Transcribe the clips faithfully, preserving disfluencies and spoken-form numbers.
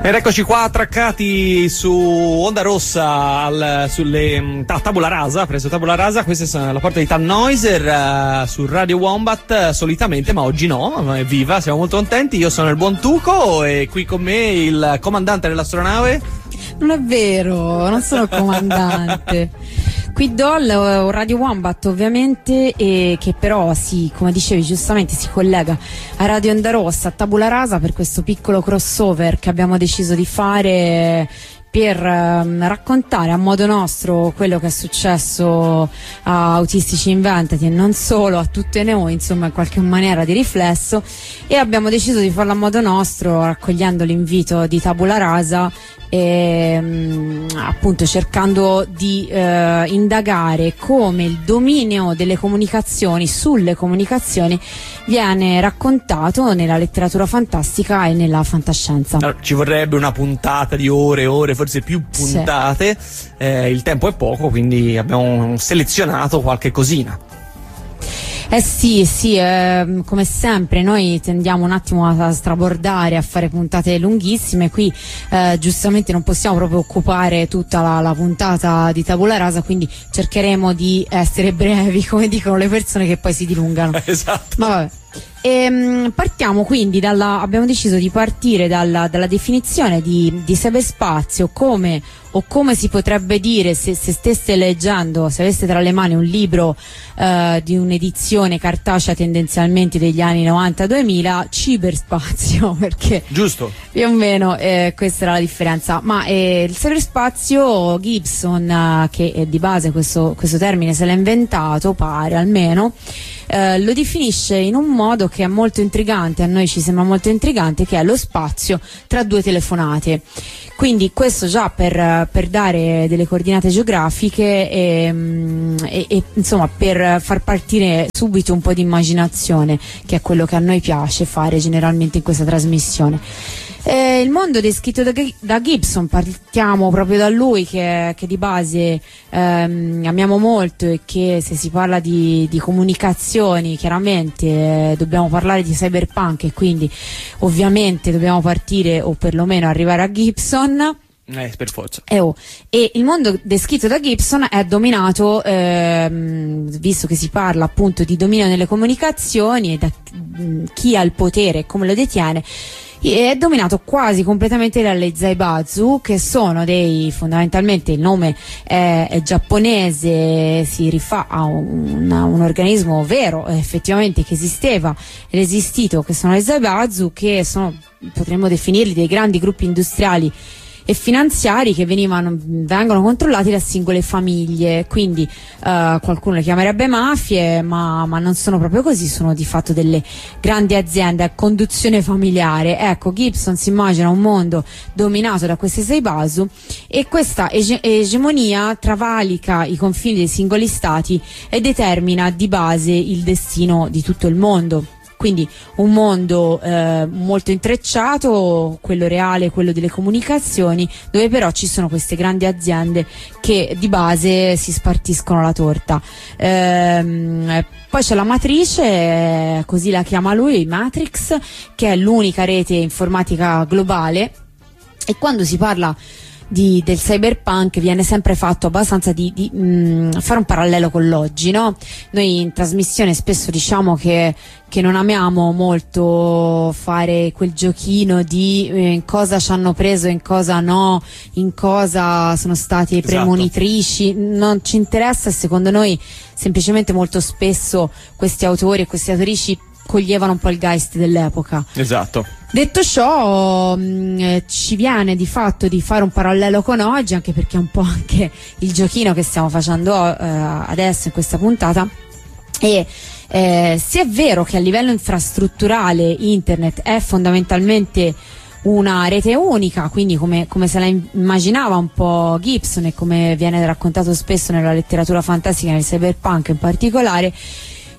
Ed eccoci qua attraccati su Onda Rossa al, sulle a Tabula Rasa, presso Tabula Rasa. Questa è la porta di Tannhäuser uh, su Radio Wombat uh, solitamente, ma oggi no, evviva, siamo molto contenti. Io sono il buon Tuco e qui con me il comandante dell'astronave. Non è vero, non sono il comandante. Qui do il Radio Wombat ovviamente, e che però si, come dicevi giustamente, si collega a Radio Onda Rossa, a Tabula Rasa, per questo piccolo crossover che abbiamo deciso di fare per um, raccontare a modo nostro quello che è successo a Autistici Inventati e non solo, a tutte noi, insomma, in qualche maniera di riflesso, e abbiamo deciso di farlo a modo nostro, raccogliendo l'invito di Tabula Rasa e um, appunto cercando di uh, indagare come il dominio delle comunicazioni sulle comunicazioni viene raccontato nella letteratura fantastica e nella fantascienza. Allora, ci vorrebbe una puntata di ore e ore, forse più puntate, sì. eh, il tempo è poco, quindi abbiamo selezionato qualche cosina. Eh sì, sì, eh, come sempre noi tendiamo un attimo a strabordare, a fare puntate lunghissime. Qui eh, giustamente non possiamo proprio occupare tutta la, la puntata di Tabula Rasa, quindi cercheremo di essere brevi, come dicono le persone che poi si dilungano. Esatto. Ma vabbè. E, partiamo quindi dalla, abbiamo deciso di partire dalla, dalla definizione di, di cyberspazio, come o come si potrebbe dire se, se stesse leggendo, se aveste tra le mani un libro eh, di un'edizione cartacea tendenzialmente degli anni novanta duemila, ciberspazio, perché giusto, più o meno eh, questa era la differenza. Ma eh, il cyberspazio, Gibson, eh, che è di base questo, questo termine se l'ha inventato, pare almeno, eh, lo definisce in un modo che è molto intrigante, a noi ci sembra molto intrigante, che è lo spazio tra due telefonate. Quindi questo già per, per dare delle coordinate geografiche e, e, e insomma per far partire subito un po' di immaginazione, che è quello che a noi piace fare generalmente in questa trasmissione. Eh, il mondo descritto da, da Gibson, partiamo proprio da lui, che, che di base ehm, amiamo molto, e che se si parla di, di comunicazioni chiaramente eh, dobbiamo parlare di cyberpunk, e quindi ovviamente dobbiamo partire o perlomeno arrivare a Gibson. Eh, per forza. Eh, oh. E il mondo descritto da Gibson è dominato, ehm, visto che si parla appunto di dominio nelle comunicazioni e da mh, chi ha il potere e come lo detiene, è dominato quasi completamente dalle Zaibatsu, che sono dei, fondamentalmente il nome è, è giapponese, si rifà a un, a un organismo vero effettivamente che esisteva ed esistito, che sono le Zaibatsu, che sono, potremmo definirli, dei grandi gruppi industriali e finanziari che venivano, vengono controllati da singole famiglie, quindi uh, qualcuno le chiamerebbe mafie, ma, ma non sono proprio così, sono di fatto delle grandi aziende a conduzione familiare. Ecco, Gibson si immagina un mondo dominato da queste Zaibatsu, e questa ege- egemonia travalica i confini dei singoli stati e determina di base il destino di tutto il mondo. Quindi un mondo eh, molto intrecciato, quello reale, quello delle comunicazioni, dove però ci sono queste grandi aziende che di base si spartiscono la torta. Ehm, poi c'è la matrice, così la chiama lui, Matrix, che è l'unica rete informatica globale, e quando si parla Di, del cyberpunk viene sempre fatto abbastanza di, di mh, fare un parallelo con l'oggi, no? Noi in trasmissione spesso diciamo che, che non amiamo molto fare quel giochino di eh, in cosa ci hanno preso, in cosa no, in cosa sono stati esatto. premonitrici, non ci interessa, e secondo noi semplicemente molto spesso questi autori e queste autrici coglievano un po' il geist dell'epoca. Esatto. Detto ciò, mh, ci viene di fatto di fare un parallelo con oggi, anche perché è un po' anche il giochino che stiamo facendo eh, adesso in questa puntata. E eh, se è vero che a livello infrastrutturale internet è fondamentalmente una rete unica, quindi come, come se la immaginava un po' Gibson e come viene raccontato spesso nella letteratura fantastica, nel cyberpunk in particolare,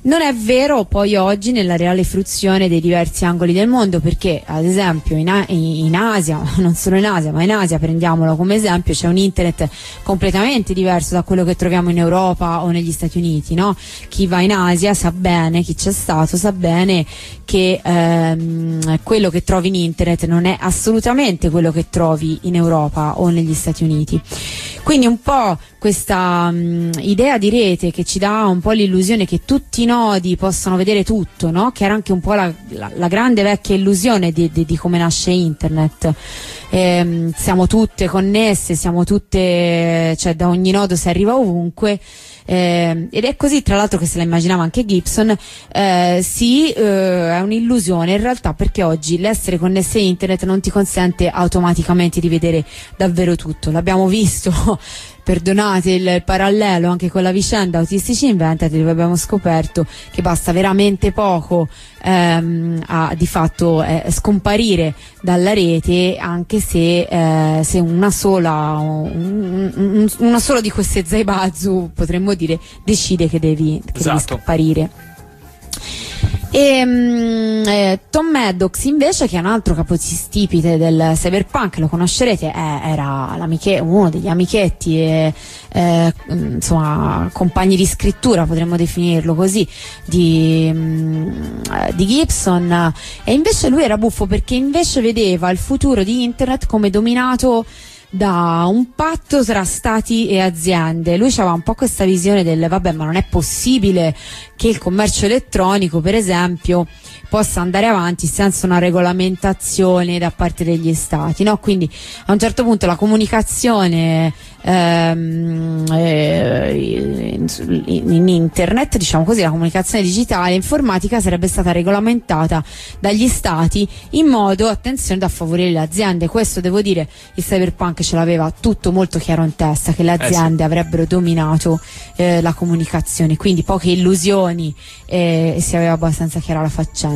Non è vero poi oggi nella reale fruizione dei diversi angoli del mondo, perché ad esempio in, A- in Asia, non solo in Asia, ma in Asia, prendiamolo come esempio, c'è un internet completamente diverso da quello che troviamo in Europa o negli Stati Uniti, no? Chi va in Asia sa bene, chi c'è stato sa bene che ehm, quello che trovi in internet non è assolutamente quello che trovi in Europa o negli Stati Uniti. Quindi un po' questa um, idea di rete che ci dà un po' l'illusione che tutti i nodi possano vedere tutto, no? Che era anche un po' la, la, la grande vecchia illusione di, di, di come nasce internet. Ehm, siamo tutte connesse, siamo tutte, cioè da ogni nodo si arriva ovunque. Eh, ed è così tra l'altro che se la immaginava anche Gibson. Eh, sì, eh, è un'illusione in realtà, perché oggi l'essere connessi a internet non ti consente automaticamente di vedere davvero tutto. L'abbiamo visto, perdonate il parallelo, anche con la vicenda Autistici Invented, dove abbiamo scoperto che basta veramente poco ehm, a di fatto eh, scomparire dalla rete, anche se, eh, se una sola un, un, una sola di queste zaibatsu, potremmo dire, decide che devi, che esatto. devi scomparire. E, um, eh, Tom Maddox invece, che è un altro capostipite del cyberpunk, lo conoscerete, eh, era l'amiche, uno degli amichetti e eh, insomma compagni di scrittura, potremmo definirlo così, di, um, di Gibson, e invece lui era buffo perché invece vedeva il futuro di internet come dominato da un patto tra stati e aziende. Lui aveva un po' questa visione del vabbè, ma non è possibile che il commercio elettronico, per esempio, possa andare avanti senza una regolamentazione da parte degli stati, no? Quindi a un certo punto la comunicazione ehm, eh, in, in internet, diciamo così, la comunicazione digitale informatica sarebbe stata regolamentata dagli stati in modo, attenzione, da favorire le aziende. Questo, devo dire, il cyberpunk ce l'aveva tutto molto chiaro in testa, che le aziende eh sì. avrebbero dominato eh, la comunicazione, quindi poche illusioni eh, e si aveva abbastanza chiara la faccenda.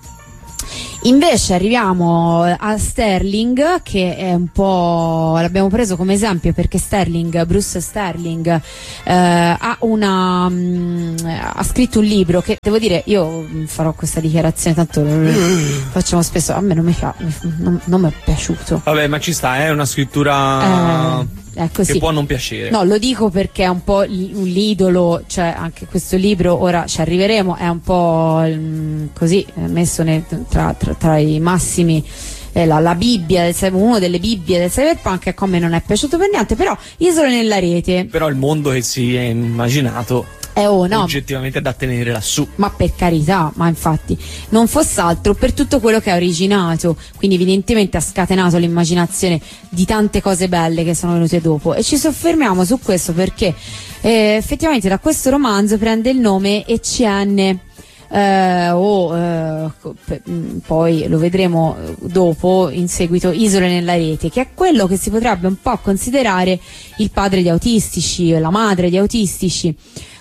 Invece arriviamo a Sterling, che è un po', l'abbiamo preso come esempio perché Sterling, Bruce Sterling eh, ha una mh, ha scritto un libro che, devo dire, io farò questa dichiarazione, tanto lo facciamo spesso, a me non mi, non, non mi è piaciuto. Vabbè, ma ci sta, è una scrittura eh, Ecco, che sì. può non piacere. No, lo dico perché è un po' l'idolo, cioè anche questo libro, ora ci arriveremo, è un po' mh, così messo nei, tra, tra, tra i massimi, eh, la, la Bibbia del, uno delle Bibbie del cyberpunk, e come non è piaciuto per niente, però Isole nella rete. Però il mondo che si è immaginato Eh, oh, no. oggettivamente da tenere lassù. Ma per carità, ma infatti non fosse altro per tutto quello che ha originato, quindi evidentemente ha scatenato l'immaginazione di tante cose belle che sono venute dopo, e ci soffermiamo su questo perché eh, effettivamente da questo romanzo prende il nome E C N. Eh, o eh, poi lo vedremo dopo, in seguito, Isole nella rete, che è quello che si potrebbe un po' considerare il padre di autistici, la madre di autistici.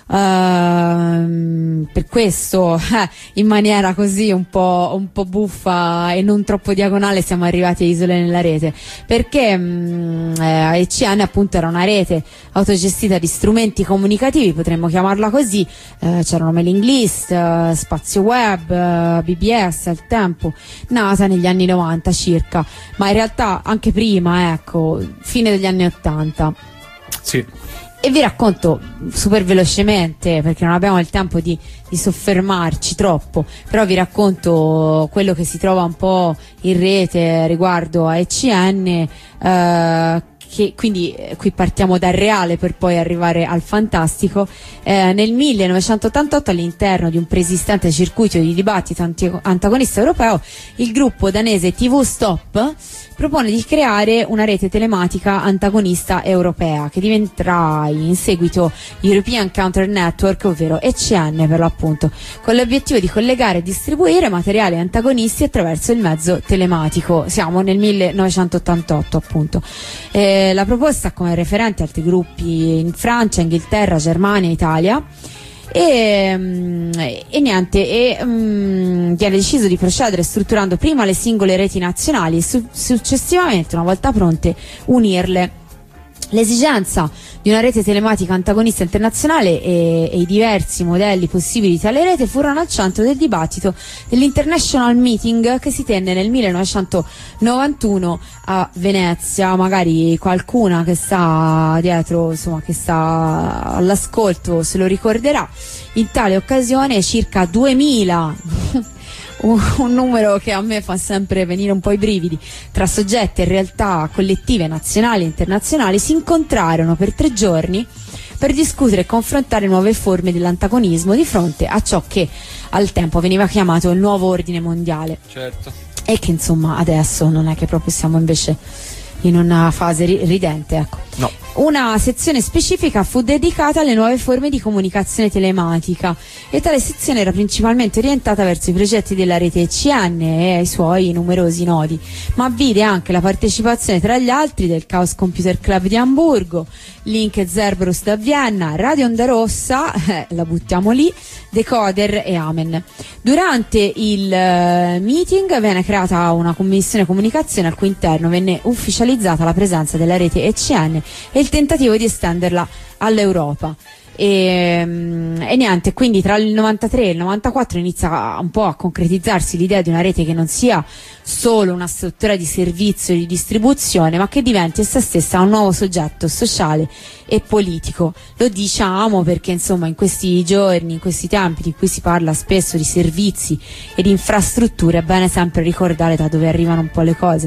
Uh, per questo eh, in maniera così un po', un po' buffa e non troppo diagonale siamo arrivati a Isole nella rete, perché mh, eh, E C N appunto era una rete autogestita di strumenti comunicativi, potremmo chiamarla così. Eh, c'erano mailing list, eh, spazio web, eh, B B S al tempo, nata negli anni novanta circa, ma in realtà anche prima, ecco, fine degli anni ottanta. Sì. E vi racconto super velocemente, perché non abbiamo il tempo di, di soffermarci troppo, però vi racconto quello che si trova un po' in rete riguardo a E C N, eh, che quindi eh, qui partiamo dal reale per poi arrivare al fantastico. Eh, nel millenovecentottantotto, all'interno di un preesistente circuito di dibattito anti- antagonista europeo, il gruppo danese T V Stop propone di creare una rete telematica antagonista europea che diventerà in seguito European Counter Network, ovvero E C N per l'appunto, con l'obiettivo di collegare e distribuire materiali antagonisti attraverso il mezzo telematico. Siamo nel millenovecentottantotto appunto. Eh, la proposta ha come referenti altri gruppi in Francia, Inghilterra, Germania, Italia. E, e niente, e um, viene deciso di procedere strutturando prima le singole reti nazionali e su- successivamente, una volta pronte, unirle L'esigenza di una rete telematica antagonista internazionale e, e i diversi modelli possibili di tale rete furono al centro del dibattito dell'International Meeting che si tenne nel millenovecentonovantuno a Venezia. Magari qualcuna che sta dietro, insomma, che sta all'ascolto se lo ricorderà. In tale occasione circa duemila un numero che a me fa sempre venire un po' i brividi, tra soggetti e realtà collettive nazionali e internazionali si incontrarono per tre giorni per discutere e confrontare nuove forme dell'antagonismo di fronte a ciò che al tempo veniva chiamato il nuovo ordine mondiale. Certo. E che insomma adesso non è che proprio siamo invece in una fase ri- ridente, ecco. No. Una sezione specifica fu dedicata alle nuove forme di comunicazione telematica e tale sezione era principalmente orientata verso i progetti della rete E C N e ai suoi numerosi nodi, ma vide anche la partecipazione tra gli altri del Chaos Computer Club di Amburgo, Link Zerberus da Vienna, Radio Onda Rossa, eh, la buttiamo lì, Decoder e Amen. Durante il uh, meeting venne creata una commissione comunicazione al cui interno venne ufficializzata la presenza della rete E C N e il tentativo di estenderla all'Europa. E, e niente, quindi tra il novantatré e il novantaquattro inizia un po' a concretizzarsi l'idea di una rete che non sia solo una struttura di servizio e di distribuzione, ma che diventi essa stessa un nuovo soggetto sociale e politico. Lo diciamo perché insomma in questi giorni, in questi tempi di cui si parla spesso di servizi e di infrastrutture, è bene sempre ricordare da dove arrivano un po' le cose.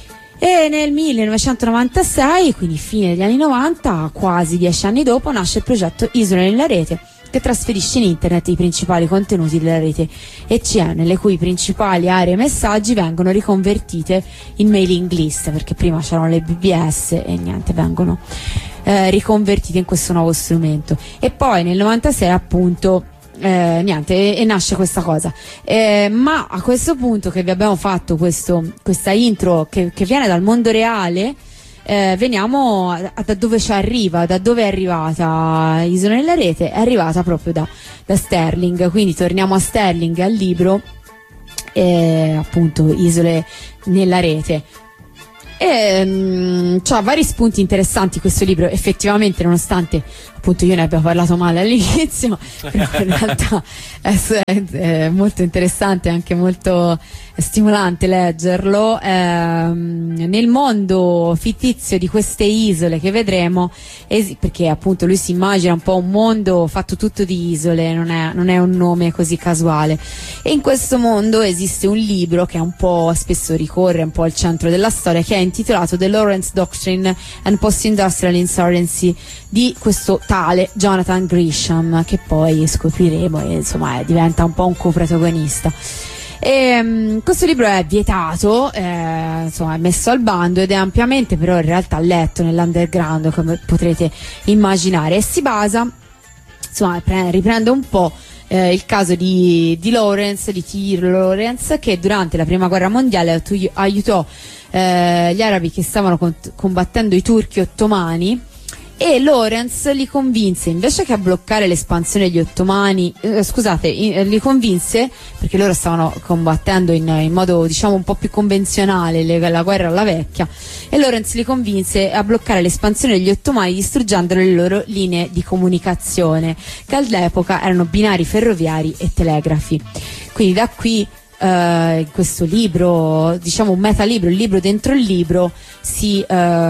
E nel millenovecentonovantasei, quindi fine degli anni novanta, quasi dieci anni dopo, nasce il progetto Isole nella rete, che trasferisce in internet i principali contenuti della rete E C N, le cui principali aree messaggi vengono riconvertite in mailing list, perché prima c'erano le B B S e niente, vengono eh, riconvertite in questo nuovo strumento. E poi nel novantasei appunto Eh, niente, e, e nasce questa cosa, eh, ma a questo punto che vi abbiamo fatto questo, questa intro che, che viene dal mondo reale, eh, veniamo a, a da dove ci arriva, da dove è arrivata Isole nella rete. È arrivata proprio da, da Sterling, quindi torniamo a Sterling, al libro, eh, appunto Isole nella rete. E mh, c'ha vari spunti interessanti questo libro, effettivamente, nonostante appunto io ne abbia parlato male all'inizio, però in realtà è, è, è molto interessante e anche molto stimolante leggerlo. Ehm, nel mondo fittizio di queste isole che vedremo, es- perché appunto lui si immagina un po' un mondo fatto tutto di isole, non è, non è un nome così casuale, e in questo mondo esiste un libro che è un po', spesso ricorre un po' al centro della storia, che è intitolato The Lawrence Doctrine and Post-Industrial Insurgency, di questo tale Jonathan Grisham, che poi scopriremo e insomma eh, diventa un po' un coprotagonista. E, um, questo libro è vietato, eh, insomma è messo al bando ed è ampiamente però in realtà letto nell'underground, come potrete immaginare, e si basa, insomma pre- riprende un po' eh, il caso di, di Lawrence, di T. Lawrence, che durante la prima guerra mondiale atu- aiutò eh, gli arabi che stavano cont- combattendo i turchi ottomani. E Lawrence li convinse, invece che a bloccare l'espansione degli ottomani, eh, scusate, in, li convinse, perché loro stavano combattendo in, in modo diciamo un po' più convenzionale le, la guerra alla vecchia, e Lawrence li convinse a bloccare l'espansione degli ottomani distruggendo le loro linee di comunicazione, che all'epoca erano binari ferroviari e telegrafi. Quindi da qui Uh, questo libro, diciamo un metalibro, il libro dentro il libro, si,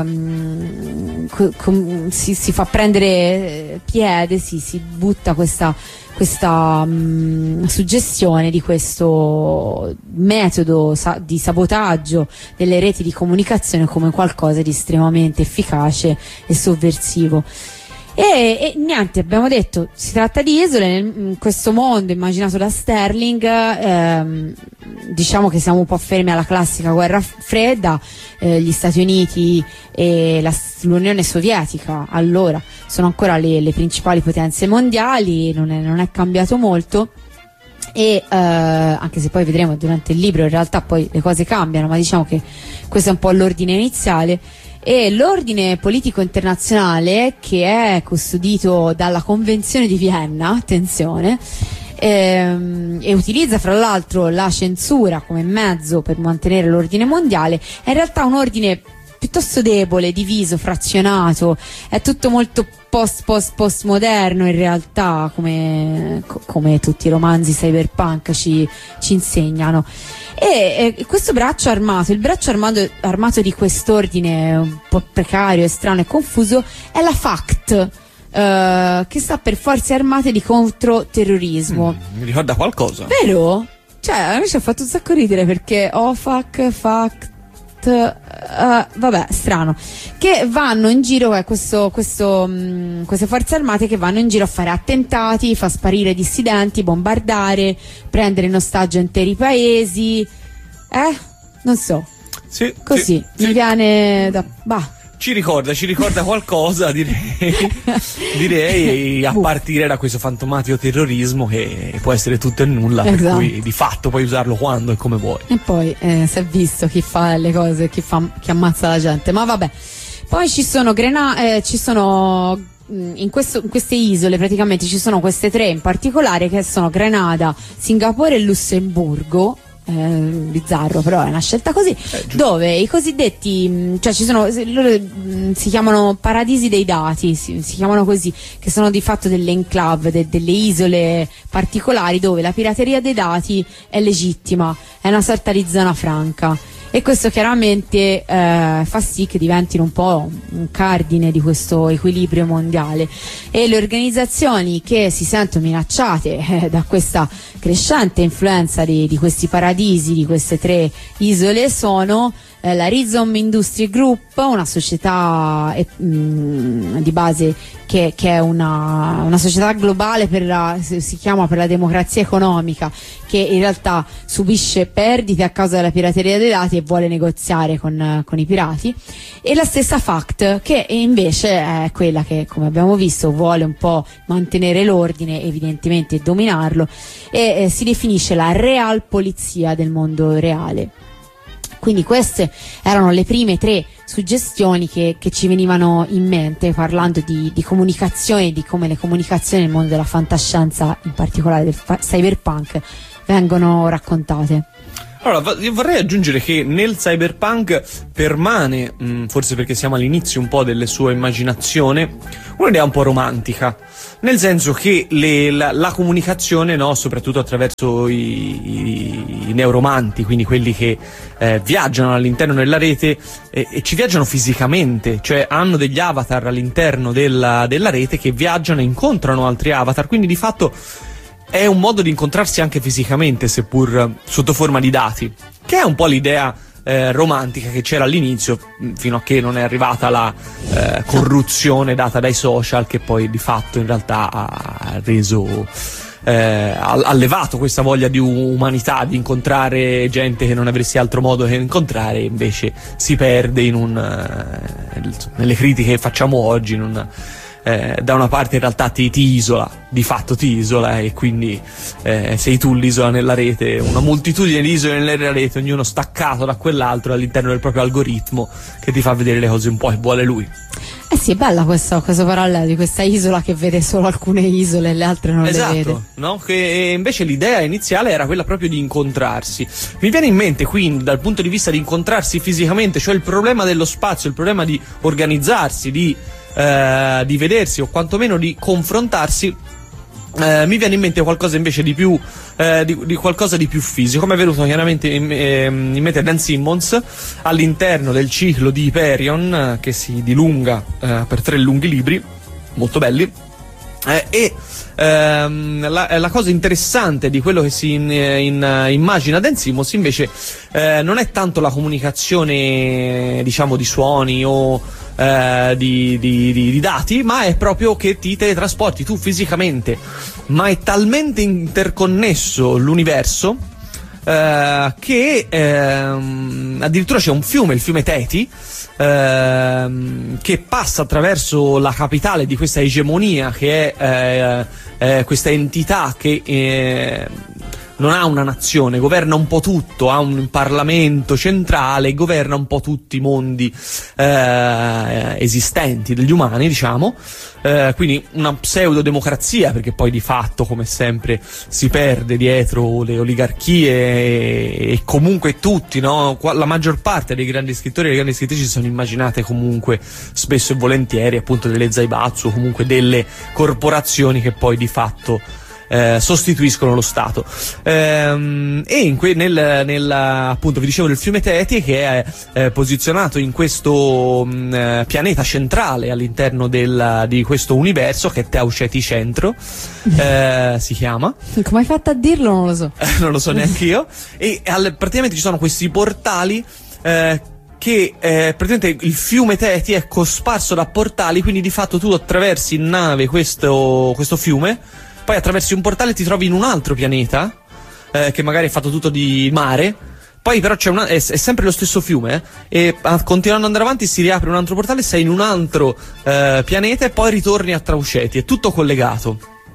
um, co- com- si, si fa prendere piede, si, si butta questa, questa um, suggestione di questo metodo sa- di sabotaggio delle reti di comunicazione come qualcosa di estremamente efficace e sovversivo. E, e niente, abbiamo detto, si tratta di isole nel, in questo mondo immaginato da Sterling, ehm, diciamo che siamo un po' fermi alla classica guerra fredda, eh, gli Stati Uniti e la, l'Unione Sovietica allora sono ancora le, le principali potenze mondiali, non è, non è cambiato molto. E eh, anche se poi vedremo durante il libro in realtà poi le cose cambiano, ma diciamo che questo è un po' l'ordine iniziale. E l'ordine politico internazionale, che è custodito dalla Convenzione di Vienna, attenzione, ehm, e utilizza fra l'altro la censura come mezzo per mantenere l'ordine mondiale, è in realtà un ordine piuttosto debole, diviso, frazionato, è tutto molto post post post moderno in realtà, come, come tutti i romanzi cyberpunk ci, ci insegnano. E, e questo braccio armato, il braccio armato, armato di quest'ordine un po' precario, strano e confuso, è la FACT, uh, che sta per Forze Armate di Controterrorismo. Mm, mi ricorda qualcosa? Vero? Cioè, a me ci ha fatto un sacco ridere perché O F A C, FACT, uh, vabbè, strano, che vanno in giro, eh, questo, questo, mh, queste forze armate che vanno in giro a fare attentati, fa sparire dissidenti, bombardare, prendere in ostaggio interi paesi, eh? Non so. Sì, così, sì, mi sì. viene da... bah. Ci ricorda, ci ricorda qualcosa, direi, direi a partire da questo fantomatico terrorismo che può essere tutto e nulla, esatto. Per cui di fatto puoi usarlo quando e come vuoi. E poi eh, si è visto chi fa le cose, chi, fa, chi ammazza la gente, ma vabbè. Poi ci sono Grena, eh, ci sono in, questo, in queste isole praticamente ci sono queste tre in particolare che sono Grenada, Singapore e Lussemburgo. Eh, bizzarro, però è una scelta così, eh, dove i cosiddetti, cioè ci sono, loro si chiamano paradisi dei dati, si, si chiamano così, che sono di fatto delle enclave, de, delle isole particolari dove la pirateria dei dati è legittima, è una sorta di zona franca. E questo chiaramente eh, fa sì che diventino un po' un cardine di questo equilibrio mondiale, e le organizzazioni che si sentono minacciate eh, da questa crescente influenza di, di questi paradisi, di queste tre isole, sono eh, la Rhizome Industry Group, una società eh, mh, di base che, che è una, una società globale per la, si chiama per la democrazia economica, che in realtà subisce perdite a causa della pirateria dei dati e vuole negoziare con, con i pirati, e la stessa FACT, che invece è quella che, come abbiamo visto, vuole un po' mantenere l'ordine, evidentemente, e dominarlo, e eh, si definisce la real polizia del mondo reale. Quindi queste erano le prime tre suggestioni che, che ci venivano in mente parlando di, di comunicazione e di come le comunicazioni nel mondo della fantascienza, in particolare del fa- cyberpunk, vengono raccontate. Allora, io vorrei aggiungere che nel cyberpunk permane, mh, forse perché siamo all'inizio un po' delle sue immaginazione, un'idea un po' romantica, nel senso che le, la, la comunicazione, no, soprattutto attraverso i, i, i neuromanti, quindi quelli che eh, viaggiano all'interno della rete e, e ci viaggiano fisicamente, cioè hanno degli avatar all'interno della, della rete che viaggiano e incontrano altri avatar, quindi di fatto è un modo di incontrarsi anche fisicamente, seppur sotto forma di dati, che è un po' l'idea eh, romantica che c'era all'inizio, fino a che non è arrivata la eh, corruzione data dai social, che poi di fatto in realtà ha reso eh, ha, ha levato questa voglia di umanità, di incontrare gente che non avresti altro modo che incontrare, e invece si perde in un eh, nelle critiche che facciamo oggi, in un Eh, da una parte in realtà ti, ti isola, di fatto ti isola, e quindi eh, sei tu l'isola nella rete, una moltitudine di isole nella rete, ognuno staccato da quell'altro all'interno del proprio algoritmo che ti fa vedere le cose un po' che vuole lui. Eh sì, è bella questo, questo parallelo di questa isola che vede solo alcune isole e le altre non esatto, le vede. No? Che invece l'idea iniziale era quella proprio di incontrarsi. Mi viene in mente quindi dal punto di vista di incontrarsi fisicamente, cioè il problema dello spazio, il problema di organizzarsi, di Eh, di vedersi o quantomeno di confrontarsi, eh, mi viene in mente qualcosa invece di più eh, di, di qualcosa di più fisico, come è venuto chiaramente in, eh, in mente Dan Simmons all'interno del ciclo di Hyperion, eh, che si dilunga eh, per tre lunghi libri molto belli. Eh, e ehm, la, la cosa interessante di quello che si in, in, immagina Dan Simmons invece eh, non è tanto la comunicazione, diciamo, di suoni o eh, di, di, di, di dati, ma è proprio che ti teletrasporti tu fisicamente, ma è talmente interconnesso l'universo eh, che ehm, addirittura c'è un fiume, il fiume Teti, Ehm, che passa attraverso la capitale di questa egemonia che è eh, eh, questa entità che eh, non ha una nazione, governa un po' tutto, ha un Parlamento centrale, governa un po' tutti i mondi eh, esistenti degli umani, diciamo, eh, quindi una pseudodemocrazia, perché poi di fatto, come sempre, si perde dietro le oligarchie e, e comunque tutti, no? La maggior parte dei grandi scrittori e delle grandi scrittrici si sono immaginate comunque spesso e volentieri appunto delle zaibatsu o comunque delle corporazioni che poi di fatto Eh, sostituiscono lo Stato, ehm, e in que- nel, nel appunto vi dicevo del fiume Teti, che è eh, posizionato in questo mh, pianeta centrale all'interno del, di questo universo, che è Tau Ceti Centro, eh, si chiama. Come hai fatto a dirlo? Non lo so. Non lo so neanche io. E al, praticamente ci sono questi portali eh, che eh, praticamente il fiume Teti è cosparso da portali, quindi di fatto tu attraversi in nave questo, questo fiume, poi attraversi un portale e ti trovi in un altro pianeta, eh, che magari è fatto tutto di mare, poi però c'è una, è, è sempre lo stesso fiume, eh, e a, continuando ad andare avanti si riapre un altro portale, sei in un altro eh, pianeta e poi ritorni a Tau Ceti, è tutto collegato.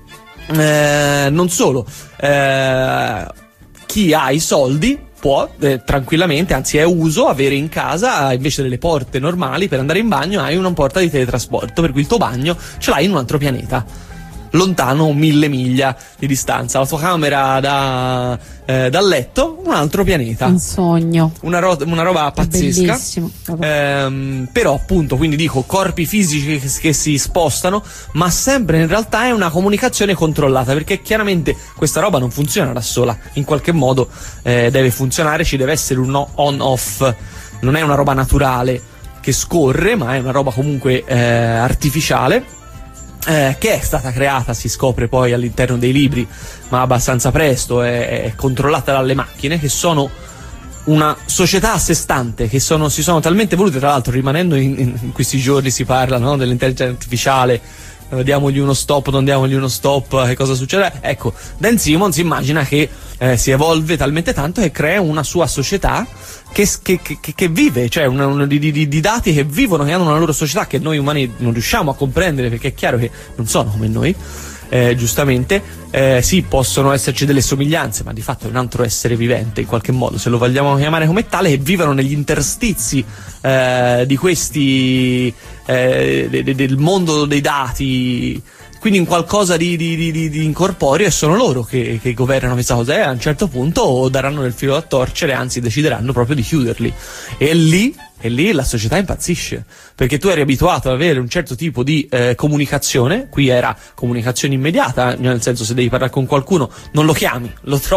Eh, non solo, eh, chi ha i soldi può eh, tranquillamente, anzi è uso, avere in casa, invece delle porte normali per andare in bagno, hai una porta di teletrasporto, per cui il tuo bagno ce l'hai in un altro pianeta, lontano mille miglia di distanza, la tua camera da, eh, dal letto, un altro pianeta. Un sogno. Una, ro- una roba pazzesca. Bellissimo. Ehm, però appunto, quindi dico, corpi fisici che, che si spostano, ma sempre in realtà è una comunicazione controllata, perché chiaramente questa roba non funziona da sola, in qualche modo eh, deve funzionare, ci deve essere un on-off, non è una roba naturale che scorre, ma è una roba comunque eh, artificiale. Eh, che è stata creata, si scopre poi all'interno dei libri, ma abbastanza presto, è, è controllata dalle macchine, che sono una società a sé stante, che sono, si sono talmente evolute, tra l'altro rimanendo in, in questi giorni si parla, no, dell'intelligenza artificiale, eh, diamogli uno stop, non diamogli uno stop, che cosa succede? Ecco, Dan Simmons immagina che eh, si evolve talmente tanto che crea una sua società Che, che, che, che vive, cioè una, una di, di, di dati che vivono, che hanno una loro società che noi umani non riusciamo a comprendere, perché è chiaro che non sono come noi, eh, giustamente, eh, sì, possono esserci delle somiglianze, ma di fatto è un altro essere vivente in qualche modo, se lo vogliamo chiamare come tale, che vivono negli interstizi eh, di questi eh, de, de, del mondo dei dati, quindi in qualcosa di, di, di, di incorporeo, e sono loro che, che governano questa cosa, e a un certo punto daranno del filo da torcere, anzi decideranno proprio di chiuderli, e lì, e lì la società impazzisce, perché tu eri abituato ad avere un certo tipo di eh, comunicazione, qui era comunicazione immediata, nel senso, se devi parlare con qualcuno non lo chiami, lo trovi